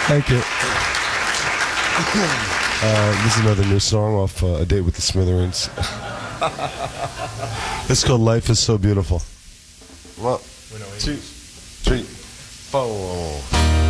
Thank you. This is another new song off A Date with the Smithereens. It's called Life is So Beautiful. 1, 2, 3, 4.